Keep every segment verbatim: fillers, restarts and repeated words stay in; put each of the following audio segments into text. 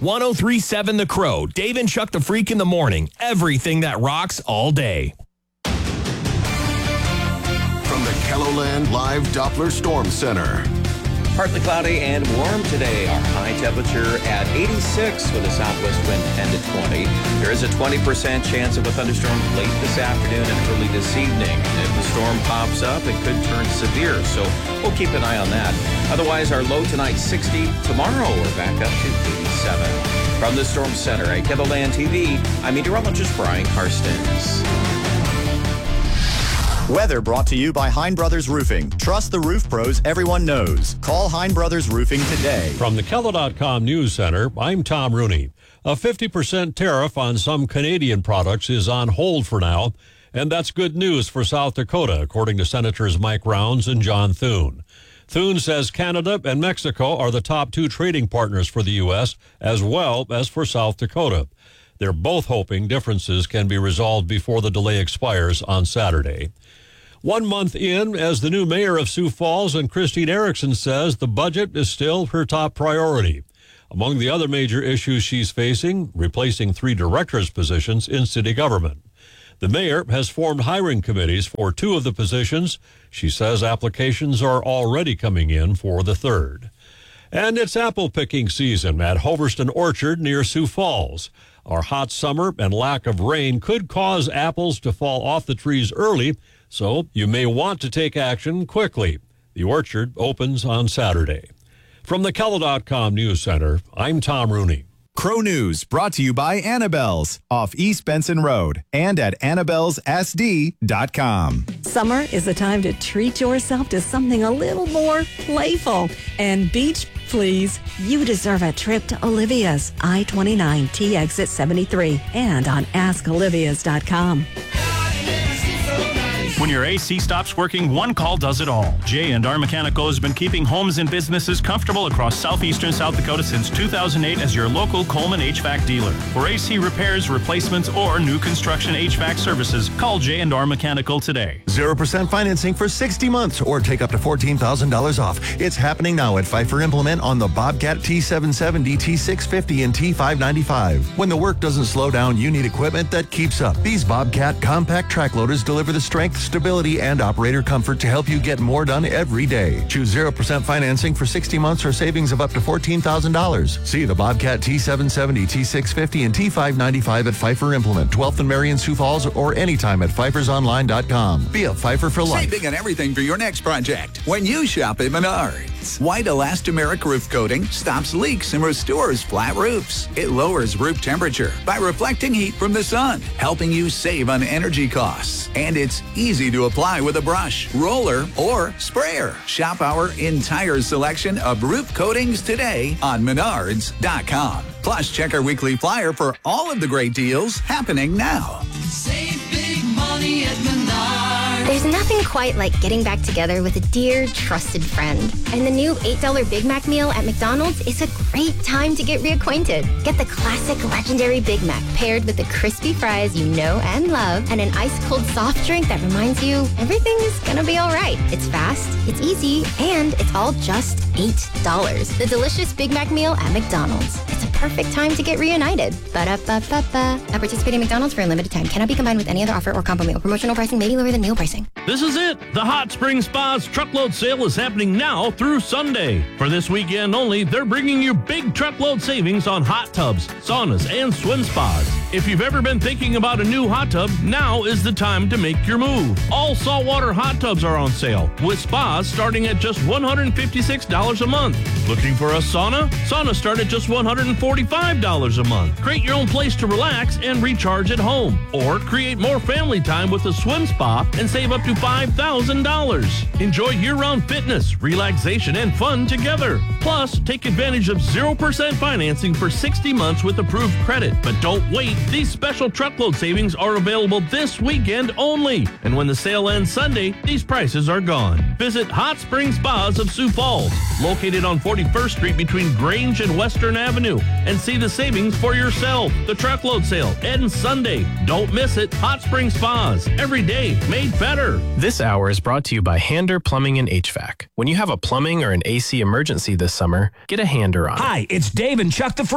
one oh three point seven The Crow. Dave and Chuck the Freak in the morning. Everything that rocks all day. From the KELOLAND Live Doppler Storm Center. Partly cloudy and warm today. Our high temperature at eighty-six with a southwest wind ten to twenty. There is a twenty percent chance of a thunderstorm late this afternoon and early this evening. And if the storm pops up, it could turn severe, so we'll keep an eye on that. Otherwise, our low tonight sixty. Tomorrow, we're back up to eighty-seven. From the Storm Center at KELOLAND T V, I'm meteorologist Brian Karstens. Weather brought to you by Hein Brothers Roofing. Trust the roof pros everyone knows. Call Hein Brothers Roofing today. From the Kelo dot com News Center, I'm Tom Rooney. A fifty percent tariff on some Canadian products is on hold for now, and that's good news for South Dakota, according to Senators Mike Rounds and John Thune. Thune says Canada and Mexico are the top two trading partners for the U S, as well as for South Dakota. They're both hoping differences can be resolved before the delay expires on Saturday. One month in, as the new mayor of Sioux Falls, and Christine Erickson says the budget is still her top priority. Among the other major issues she's facing, replacing three directors' positions in city government. The mayor has formed hiring committees for two of the positions. She says applications are already coming in for the third. And it's apple picking season at Hoverston Orchard near Sioux Falls. Our hot summer and lack of rain could cause apples to fall off the trees early, so you may want to take action quickly. The orchard opens on Saturday. From the Kelo dot com News Center, I'm Tom Rooney. Crow News brought to you by Annabelle's off East Benson Road and at annabelles s d dot com. Summer is the time to treat yourself to something a little more playful. And beach, please. You deserve a trip to Olivia's, I twenty-nine T exit seventy-three, and on ask olivias dot com. When your A C stops working, one call does it all. J and R Mechanical has been keeping homes and businesses comfortable across southeastern South Dakota since two thousand eight as your local Coleman H V A C dealer. For A C repairs, replacements, or new construction H V A C services, call J and R Mechanical today. zero percent financing for sixty months or take up to fourteen thousand dollars off. It's happening now at Pfeiffer Implement on the Bobcat T seven seventy, T six fifty, and T five ninety-five. When the work doesn't slow down, you need equipment that keeps up. These Bobcat compact track loaders deliver the strength, stability, and operator comfort to help you get more done every day. Choose zero percent financing for sixty months or savings of up to fourteen thousand dollars. See the Bobcat T seven seventy, T six fifty, and T five ninety-five at Pfeiffer Implement, twelfth and Marion, Sioux Falls, or anytime at pfeifers online dot com. Be a Pfeiffer for life. Save big on everything for your next project when you shop at Menards. White elastomeric roof coating stops leaks and restores flat roofs. It lowers roof temperature by reflecting heat from the sun, helping you save on energy costs. And it's easy to apply with a brush, roller, or sprayer. Shop our entire selection of roof coatings today on menards dot com. Plus, check our weekly flyer for all of the great deals happening now. Save big money at Menards. There's nothing quite like getting back together with a dear, trusted friend. And the new eight dollar Big Mac meal at McDonald's is a great time to get reacquainted. Get the classic legendary Big Mac paired with the crispy fries you know and love and an ice-cold soft drink that reminds you everything's gonna be all right. It's fast, it's easy, and it's all just eight dollars. The delicious Big Mac meal at McDonald's. It's a perfect time to get reunited. Ba-da-ba-ba-ba. At participating McDonald's for a limited time. Cannot be combined with any other offer or combo meal. Promotional pricing may be lower than meal pricing. This is it. The Hot Spring Spa's truckload sale is happening now through Sunday. For this weekend only, they're bringing you big truckload savings on hot tubs, saunas, and swim spas. If you've ever been thinking about a new hot tub, now is the time to make your move. All saltwater hot tubs are on sale, with spas starting at just one hundred fifty-six dollars a month. Looking for a sauna? Saunas start at just one hundred forty-five dollars a month. Create your own place to relax and recharge at home. Or create more family time with a swim spa and save up to five thousand dollars. Enjoy year-round fitness, relaxation, and fun together. Plus, take advantage of zero percent financing for sixty months with approved credit. But don't wait. These special truckload savings are available this weekend only. And when the sale ends Sunday, these prices are gone. Visit Hot Spring Spas of Sioux Falls, located on forty-first Street between Grange and Western Avenue, and see the savings for yourself. The truckload sale ends Sunday. Don't miss it. Hot Spring Spas. Every day made better. This hour is brought to you by Hander Plumbing and H V A C. When you have a plumbing or an A C emergency this summer, get a Hander on. Hi, it's Dave and Chuck the Freak.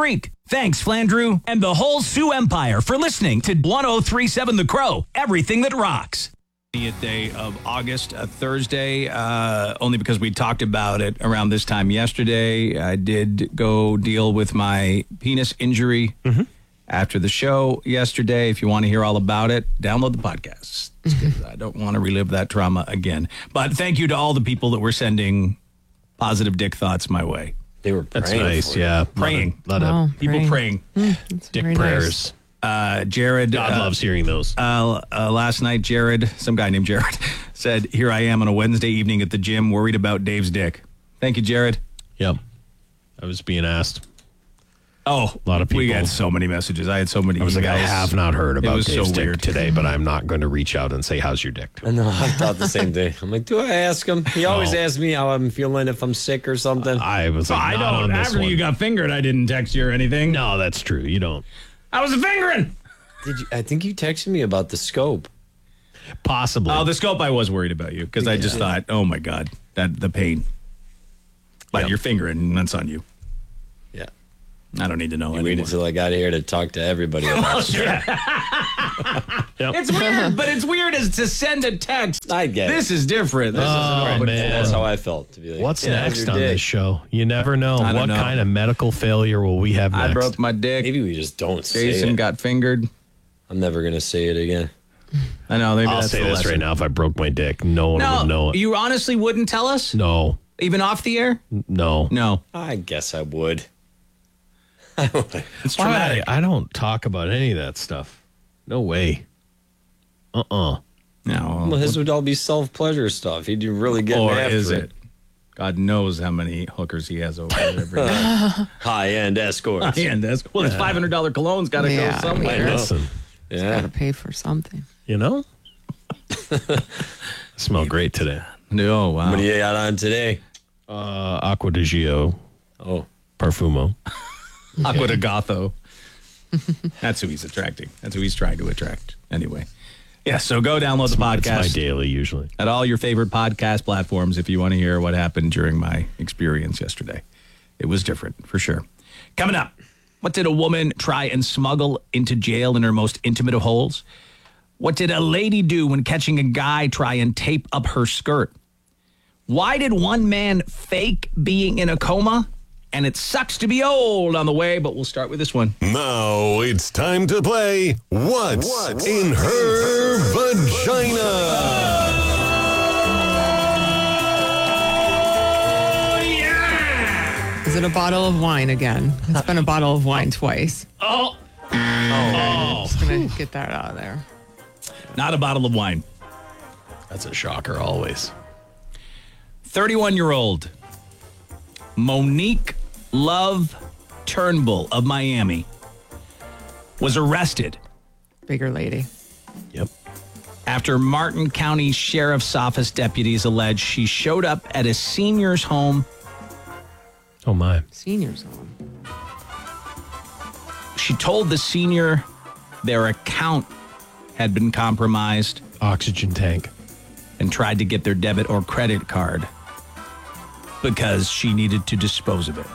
Thanks, Flandrew, and the whole Sioux Empire for listening to one oh three point seven The Crow, everything that rocks. twentieth day of August, a Thursday, uh, only because we talked about it around this time yesterday. I did go deal with my penis injury mm-hmm. after the show yesterday. If you want to hear all about it, download the podcast. Mm-hmm. I don't want to relive that trauma again. But thank you to all the people that were sending positive dick thoughts my way. They were That's praying nice, for yeah. Praying. A lot of, Oh, lot of people praying. Mm, dick very prayers. Uh, Jared. God uh, loves hearing those. Uh, uh, last night, Jared, some guy named Jared, said, here I am on a Wednesday evening at the gym worried about Dave's dick. Thank you, Jared. Yep. I was being asked. Oh, a lot of people. We had so many messages. I had so many I was emails. like, I have not heard It about was Dave's so dick weird. today, but I'm not going to reach out and say, how's your dick? I know. I thought the same thing. I'm like, do I ask him? He always No. asks me how I'm feeling, if I'm sick or something. I was like, I not don't. on this After one. you got fingered, I didn't text you or anything. No, that's true. You don't. I was a fingering. Did you? I think you texted me about the scope. Possibly. Oh, the scope, I was worried about you because I just thought, oh my God, that the pain. But Yep. you're fingering, that's on you. Yeah. I don't need to know You anymore. waited until I got here to talk to everybody about it. Yep. It's weird, but it's weird as to send a text. I get This it. is different. This Oh, is man. That's how I felt. To be like, What's yeah, next your on dick. this show? You never know. I don't What know. kind of medical failure will we have next? I broke my dick. Maybe we just don't say Jason it. got fingered. I'm never going to say it again. I know. Maybe I'll that's say the this lesson. right now. If I broke my dick, no one No, would know it. you honestly wouldn't tell us? No. Even off the air? No. No. I guess I would. It's Why? traumatic. I don't talk about any of that stuff. No way. Uh-uh. No. Well, his would all be self-pleasure stuff. He'd really get Or after is it. it? God knows how many hookers he has over there every day. High-end escorts. And that's well, his five hundred dollar cologne's got to Yeah, go somewhere. I know. Listen, Yeah. Got to pay for something. you know? I smell great today. No, wow. What do you got on today? Uh, Aqua di Gio Oh, Parfumo. Aqua de Gotho. That's who he's attracting. That's who he's trying to attract. Anyway. Yeah, so go download the It's my podcast daily usually. at all your favorite podcast platforms if you want to hear what happened during my experience yesterday. It was different, for sure. Coming up, what did a woman try and smuggle into jail in her most intimate of holes? What did a lady do when catching a guy try and tape up her skirt? Why did one man fake being in a coma? And it sucks to be old on the way, but we'll start with this one. Now it's time to play What's, What's in Her Vagina? Is it a bottle of wine again? It's been a bottle of wine twice. Oh, I'm just going to get that out of there. not a bottle of wine. That's a shocker always. thirty-one-year-old Monique Love Turnbull of Miami was arrested Bigger lady. Yep. after Martin County Sheriff's Office deputies allege she showed up at a senior's home. Oh, my. Seniors home. She told the senior their account had been compromised Oxygen tank. and tried to get their debit or credit card because she needed to dispose of it.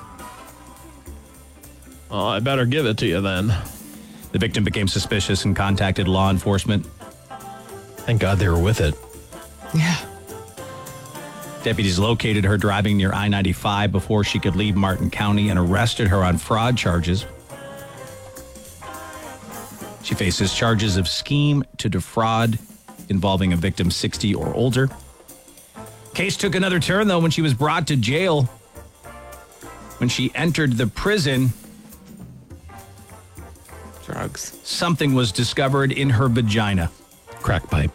Oh, I better give it to you then. The victim became suspicious and contacted law enforcement. Thank God they were with it. Yeah. Deputies located her driving near I ninety-five before she could leave Martin County and arrested her on fraud charges. She faces charges of scheme to defraud involving a victim sixty or older. Case took another turn, though, when she was brought to jail. When she entered the prison, Drugs. something was discovered in her vagina. Crack pipe.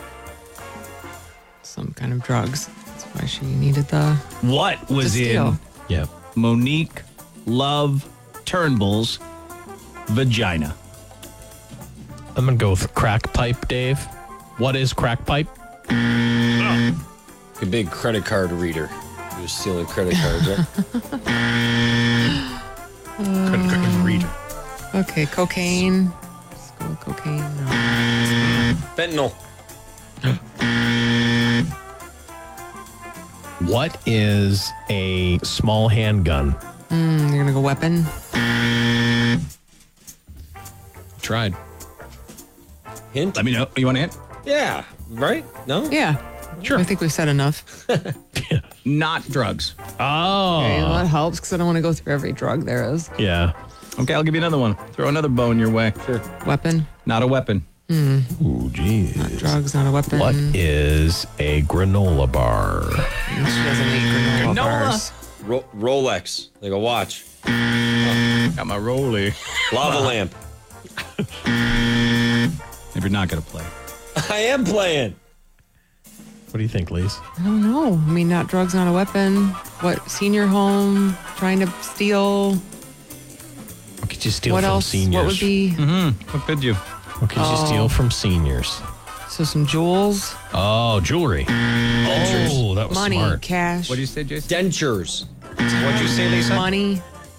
Some kind of drugs. That's why she needed the... What was To steal. in Yeah. Monique Love Turnbull's vagina? I'm going to go with crack pipe, Dave. What is crack pipe? a big credit card reader. He was stealing credit cards, right? Credit card reader. Okay, cocaine. Let's go with cocaine. No. Fentanyl. What is a small handgun? Mm, you're going to go weapon? Tried. Hint? Let me know. You want a hint? Yeah. Right? No? Yeah. Sure. I think we've said enough. Not drugs. Oh. Okay, well, that helps because I don't want to go through every drug there is. Yeah. Okay, I'll give you another one. Throw another bone your way. Sure. Weapon? Not a weapon. Mm. Ooh, geez. Not drugs, not a weapon. What is a granola bar? She doesn't eat granola, Granola. bars. Ro- Rolex. Like a watch. Got my Rolly. Lava lamp. If you're not going to play. I am playing. What do you think, Lise? I don't know. I mean, not drugs, not a weapon. What, senior home, trying to steal? What could you steal What from else? seniors? What would be? Mm-hmm. What could you? What could you Oh. steal from seniors? So some jewels, Oh, jewelry. Oh, that was money, smart. cash, What do you say, Jason? Dentures. What'd you say, Lisa? money.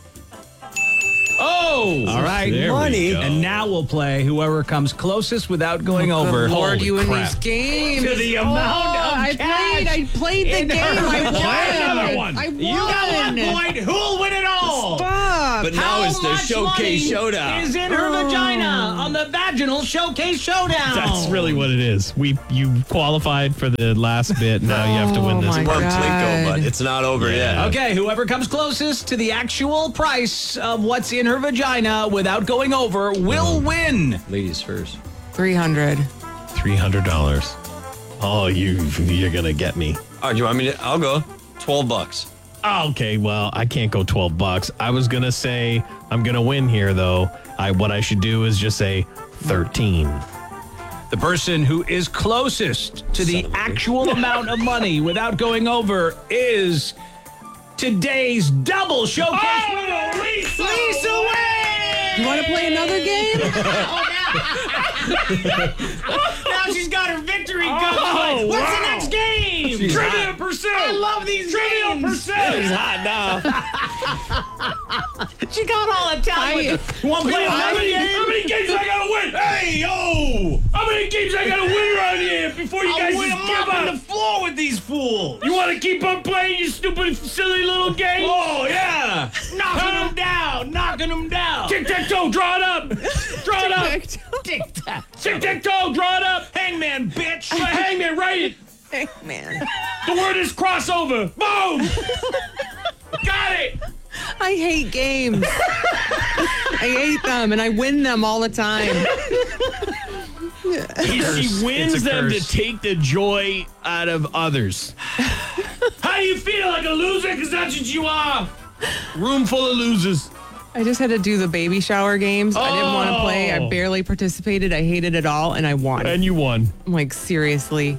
Oh! All right. There we Money. go. And now we'll play whoever comes closest without going Oh, good over. Lord, Holy you in crap. these games. To the Oh, amount of I cash played. I played the in game. her- I won. Play another one. I won. You got one point. Who'll win it all? Stop. But now How it's the much showcase money showdown. is in her Oh. vagina on the vaginal showcase showdown. That's really what it is. We you qualified for the last bit. Now you have to win Oh, this. my Worm God. Plinko, but it's not over yet. Okay, whoever comes closest to the actual price of what's in her vagina without going over will win. Ladies first. three hundred. Three hundred dollars. Oh, you you're gonna get me. All right, do you want me to? I'll go. Twelve bucks. Oh, okay, well, I can't go twelve bucks. I was going to say I'm going to win here, though. I What I should do is just say thirteen. The person who is closest to the actual amount of money without going over is today's double showcase winner, Lisa, Lisa Wayne! You want to play another game? Now she's got her victory cup. Oh, What's wow. the next game? She's Trivia hot. Pursuit. I love these Trivia games. Pursuit. It's hot now. She got all Italian. You want to play another game? How many games I gotta win? Hey, yo! How many games I gotta win around here before you guys win just them give up on up? the floor with these fools. You want to keep on playing your stupid, silly little game? Oh, yeah. Knocking them down. Knocking them down. Tic tac toe, draw it up. Draw it up. Tic-tac. Tic tac toe, draw it up. Hangman, bitch. I'm a hangman, write it. Hey, man. The word is crossover. Boom. Got it. I hate games. I hate them, and I win them all the time. She wins It's a them curse. to take the joy out of others. How do you feel, like a loser? Because that's what you are. Room full of losers. I just had to do the baby shower games. I didn't want to play. I Oh. barely participated. I hated it all, and I won. And you won. I'm like, seriously.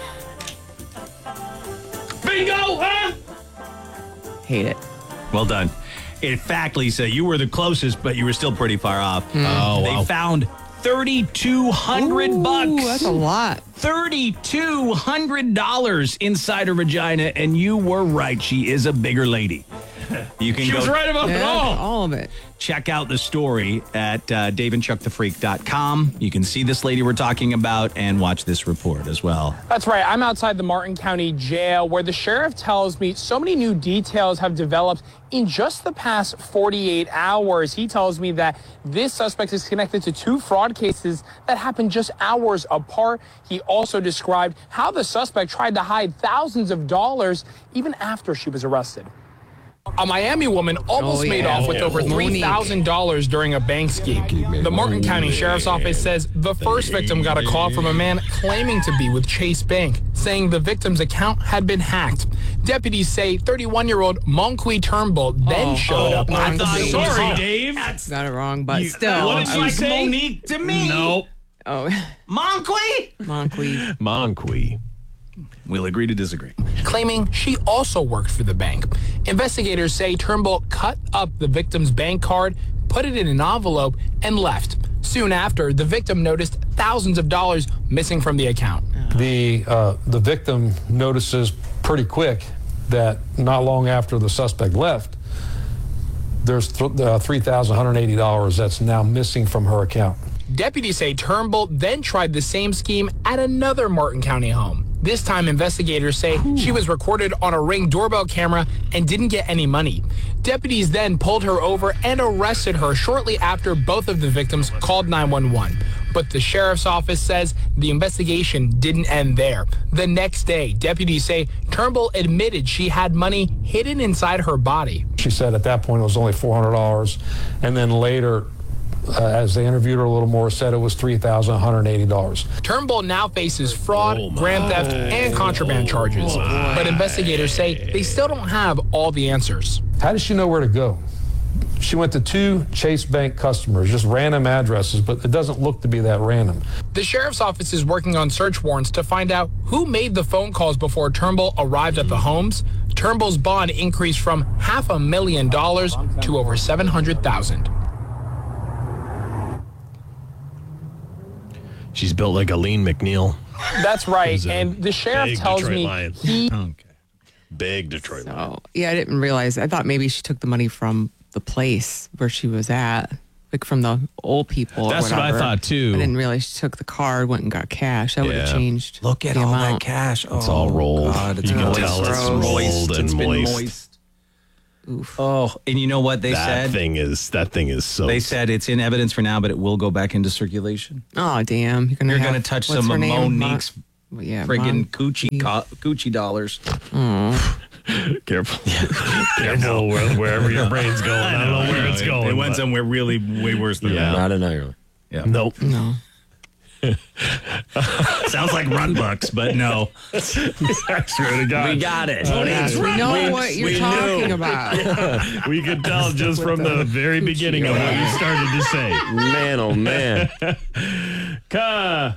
Bingo, huh? Hate it. Well done. In fact, Lisa, you were the closest, but you were still pretty far off. Oh, They wow. found thirty-two hundred Ooh, bucks. That's a lot. thirty-two hundred dollars inside her vagina, and you were right. She is a bigger lady. You can She go was right about it Yeah, all. all of it. check out the story at uh, dave and chuck the freak dot com. You can see this lady we're talking about and watch this report as well. That's right. I'm outside the Martin County Jail where the sheriff tells me so many new details have developed in just the past forty-eight hours. He tells me that this suspect is connected to two fraud cases that happened just hours apart. He also described how the suspect tried to hide thousands of dollars even after she was arrested. A Miami woman almost Oh, made yeah. off with over Monique. three thousand dollars during a bank scheme. The Martin County Sheriff's Office says the first victim got a call from a man claiming to be with Chase Bank, saying the victim's account had been hacked. Deputies say thirty-one-year-old Monqui Turnbull then Oh, showed oh, up at the Monqui. victim's Sorry, home. Dave. Got it wrong, but You- still. what did I she was- say? Monique to me. Nope. Oh, Monqui? Monqui. Monqui. We'll agree to disagree. Claiming she also worked for the bank. Investigators say Turnbull cut up the victim's bank card, put it in an envelope, and left. Soon after, the victim noticed thousands of dollars missing from the account. The uh, the victim notices pretty quick that not long after the suspect left, there's th- uh, three thousand one hundred eighty dollars that's now missing from her account. Deputies say Turnbull then tried the same scheme at another Martin County home. This time, investigators say she was recorded on a Ring doorbell camera and didn't get any money. Deputies then pulled her over and arrested her shortly after both of the victims called nine one one. But the sheriff's office says the investigation didn't end there. The next day, deputies say Turnbull admitted she had money hidden inside her body. She said at that point it was only four hundred dollars, and then later, uh, as they interviewed her a little more, said it was three thousand one hundred eighty dollars. Turnbull now faces fraud, oh grand theft, and contraband charges. Oh but investigators say they still don't have all the answers. How does she know where to go? She went to two Chase Bank customers, just random addresses, but it doesn't look to be that random. The sheriff's office is working on search warrants to find out who made the phone calls before Turnbull arrived at the homes. Turnbull's bond increased from half a million dollars to over seven hundred thousand dollars. She's built like Aline McNeil. That's right, and the sheriff tells Detroit me Lions. he... Okay. Big Detroit So, Lions. yeah, I didn't realize. I thought maybe she took the money from the place where she was at, like from the old people. or That's what I whatever. thought, too. I didn't realize she took the card, went and got cash. That would have Yeah. changed. Look at the all amount. that cash. Oh, It's all rolled. God, it's You can moist. tell it's Gross. rolled and It's been moist. moist. Oh, and you know what they that said? thing is that thing is so. They said it's in evidence for now, but it will go back into circulation. Oh, damn. You're going You're to going to touch what's some her of name? Monique's Mon- yeah, friggin' Mon- Gucci, co- Gucci dollars. Oh. Careful. Careful where, wherever your brain's going. I don't know where it's going. It went but- somewhere really way worse than Yeah. that. Not in Ireland. Yeah. Nope. No. Sounds like run bucks, but no. I swear to God. We got it. Yes, we know what you're we talking knew. about. We could tell just from the very beginning of what you started to say. Man, oh man. Ka.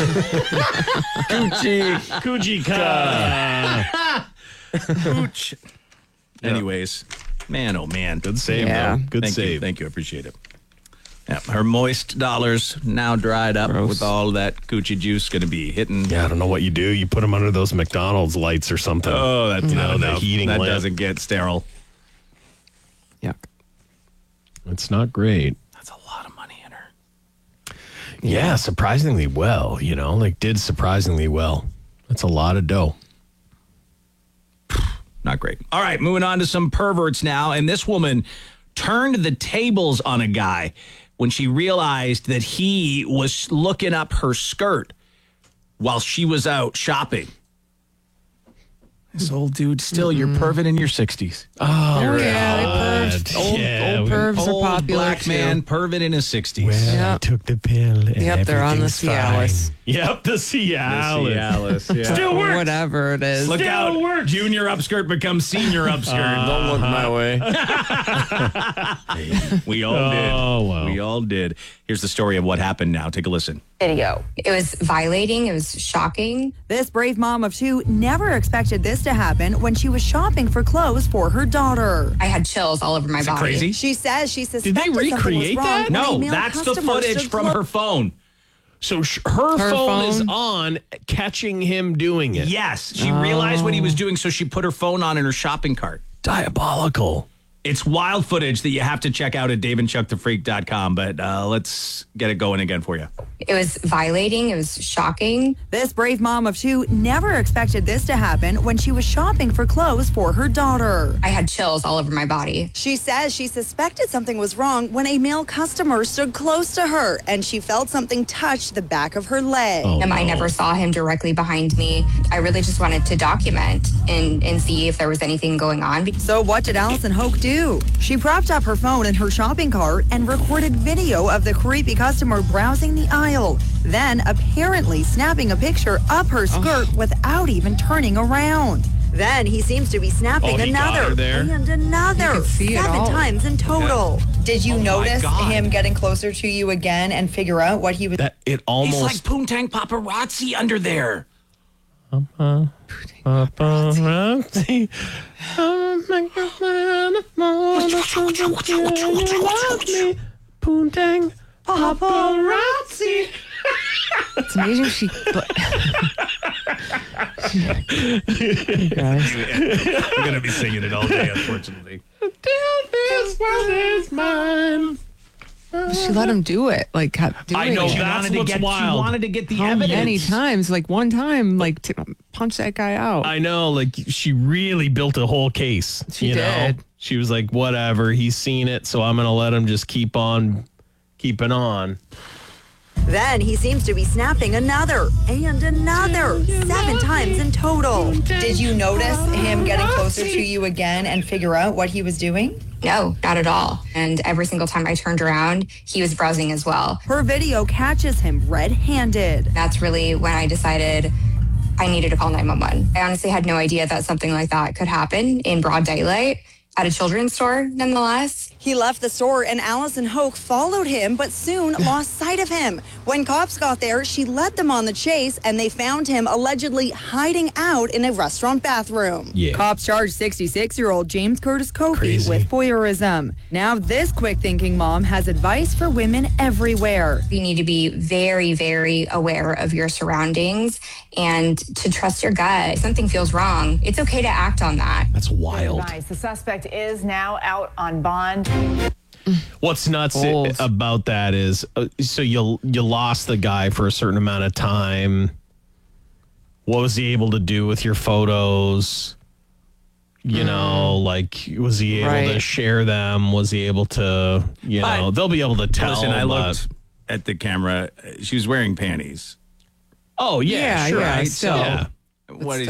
Gucci. Coochie ka. Pooch. Anyways, man, oh man. Good save, Yeah. though. Good Thank save. you. Thank you. Appreciate it. Yeah, her moist dollars now dried up Gross. with all that Gucci juice going to be hitting. Yeah, I don't know what you do. You put them under those McDonald's lights or something. Oh, that's you not know, the enough. heating That lamp. doesn't get sterile. Yuck. It's not great. That's a lot of money in her. Yeah, surprisingly well. You know, like did surprisingly well. That's a lot of dough. Not great. All right, moving on to some perverts now. And this woman turned the tables on a guy when she realized that he was looking up her skirt while she was out shopping. This old dude, still, you're perving in your sixties. Oh, Oh, yeah, they pervs. Old, Yeah, old we- pervs Old are popular black too. man, perving in his sixties. Well, Yep. I took the pill. And Yep, they're on the everything's Cialis. fine. Yep, the Cialis. Cialis, yeah. Still Or works. whatever it is. Look Still out, works. junior upskirt becomes senior upskirt. Don't look my way. We all Oh, did. wow. We all did. Here's the story of what happened now. Take a listen. Video. It was violating. It was shocking. This brave mom of two never expected this to happen when she was shopping for clothes for her daughter. I had chills all over my Is it body. crazy? She says she Did suspected they something was recreate wrong that? when a No, male that's the customer footage stood from clo- her phone. So sh- her, Her phone, is phone? on catching him doing it. Yes, she realized what he was doing, so she put her phone on in her shopping cart. Diabolical. It's wild footage that you have to check out at dave and chuck the freak dot com, but uh, let's get it going again for you. It was violating. It was shocking. This brave mom of two never expected this to happen when she was shopping for clothes for her daughter. I had chills all over my body. She says she suspected something was wrong when a male customer stood close to her and she felt something touch the back of her leg. Oh, and I no. never saw him directly behind me. I really just wanted to document and, and see if there was anything going on. So what did Allison Hoke do? She propped up her phone in her shopping cart and recorded video of the creepy customer browsing the aisle, then apparently snapping a picture up her skirt without even turning around. Then he seems to be snapping Oh, he got another her there? and another You could see it seven all. times in total. Did you Oh, my notice God. him getting closer to you again and figure out what he was? That it He's almost. like Poontang Paparazzi under there. Uh, paparazzi. I'll make a plan of more than something that you love me. Poontang paparazzi. It's amazing she. Guys. We're going to be singing it all day, unfortunately. Till this world is mine. She let him do it. Like, kept doing I know, it. that's wanted to what's get, She wild. wanted to get the How evidence. many times? Like, one time, like, to punch that guy out. I know, like she really built a whole case. She you did. know? She was like, whatever, he's seen it, so I'm gonna let him just keep on keeping on. Then he seems to be snapping another and another, seven times in total. Did you notice him getting closer to you again and figure out what he was doing? No, not at all. And every single time I turned around, he was browsing as well. Her video catches him red-handed. That's really when I decided I needed to call nine one one. I honestly had no idea that something like that could happen in broad daylight at a children's store, nonetheless. He left the store and Allison Hoke followed him, but soon lost sight of him. When cops got there, she led them on the chase and they found him allegedly hiding out in a restaurant bathroom. Yeah. Cops charged sixty-six-year-old James Curtis Kofi Crazy. with voyeurism. Now this quick-thinking mom has advice for women everywhere. You need to be very, very aware of your surroundings and to trust your gut. If something feels wrong, it's okay to act on that. That's wild. The suspect is now out on bond. What's nuts Old. about that is, uh, so you you lost the guy for a certain amount of time. What was he able to do with your photos? You know, like, was he able to Right. share them? Was he able to, you know, I- they'll be able to tell. Listen, I but- looked at the camera. She was wearing panties. Oh, yeah, Yeah, sure. yeah, right? still. Yeah. What is